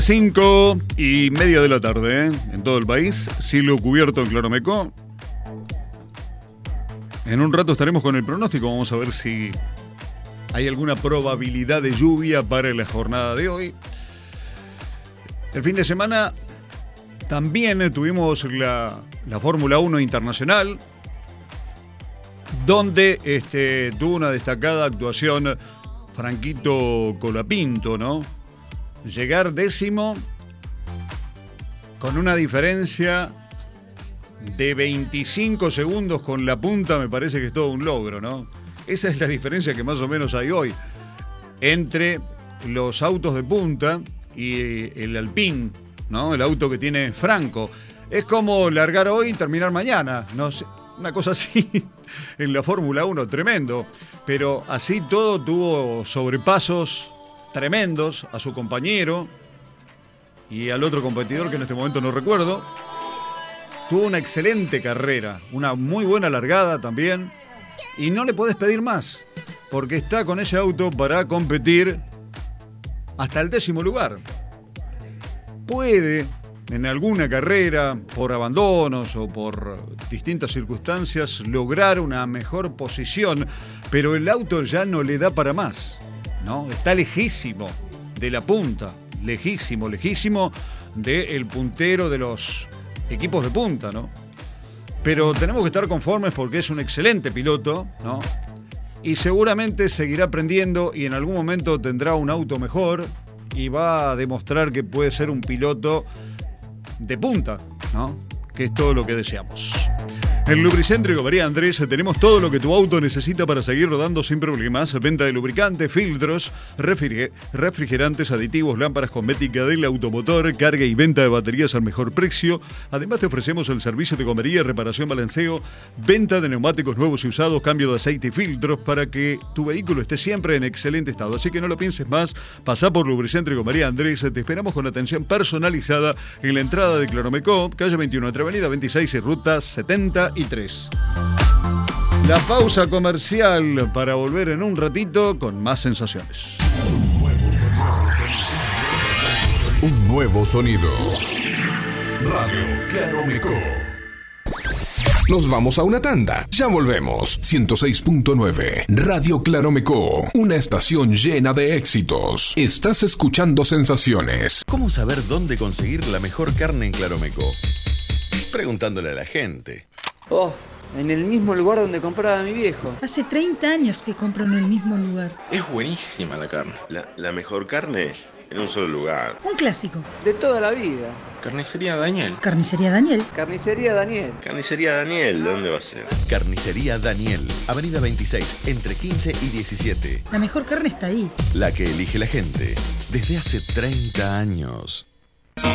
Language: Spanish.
5:30 de la tarde, en todo el país, cielo cubierto en Claromecó. En un rato estaremos con el pronóstico, vamos a ver si hay alguna probabilidad de lluvia para la jornada de hoy. El fin de semana también tuvimos la Fórmula 1 internacional, donde tuvo una destacada actuación Franquito Colapinto, ¿no? Llegar décimo con una diferencia de 25 segundos con la punta me parece que es todo un logro, ¿no? Esa es la diferencia que más o menos hay hoy entre los autos de punta y el Alpine, ¿no? El auto que tiene Franco. Es como largar hoy y terminar mañana, no sé, una cosa así en la Fórmula 1, tremendo. Pero así todo tuvo sobrepasos tremendos a su compañero y al otro competidor que en este momento no recuerdo. Tuvo una excelente carrera, una muy buena largada también, y no le podés pedir más, porque está con ese auto para competir hasta el 10º lugar. Puede, en alguna carrera, por abandonos o por distintas circunstancias, lograr una mejor posición, pero el auto ya no le da para más, ¿no? Está lejísimo de la punta, lejísimo del puntero de los equipos de punta, ¿no? Pero tenemos que estar conformes porque es un excelente piloto, ¿no? Y seguramente seguirá aprendiendo y en algún momento tendrá un auto mejor y va a demostrar que puede ser un piloto de punta, ¿no? Que es todo lo que deseamos. En Lubricéntrico María Andrés tenemos todo lo que tu auto necesita para seguir rodando sin problemas. Venta de lubricantes, filtros, refrigerantes, aditivos, lámparas cosméticas del automotor, carga y venta de baterías al mejor precio. Además te ofrecemos el servicio de gomería, reparación, balanceo, venta de neumáticos nuevos y usados, cambio de aceite y filtros para que tu vehículo esté siempre en excelente estado. Así que no lo pienses más, pasá por Lubricéntrico María Andrés. Te esperamos con atención personalizada en la entrada de Claromecó, calle 21 entre avenida 26 y ruta 73. La pausa comercial para volver en un ratito con más sensaciones. Un nuevo sonido. Radio Claromecó. Nos vamos a una tanda. Ya volvemos. 106.9 Radio Claromecó. Una estación llena de éxitos. Estás escuchando Sensaciones. ¿Cómo saber dónde conseguir la mejor carne en Claromecó? Preguntándole a la gente. Oh, en el mismo lugar donde compraba mi viejo. Hace 30 años que compro en el mismo lugar. Es buenísima la carne. La mejor carne en un solo lugar. Un clásico. De toda la vida. Carnicería Daniel. Carnicería Daniel. Carnicería Daniel. Carnicería Daniel, ¿dónde va a ser? Carnicería Daniel, avenida 26, entre 15 y 17. La mejor carne está ahí. La que elige la gente desde hace 30 años.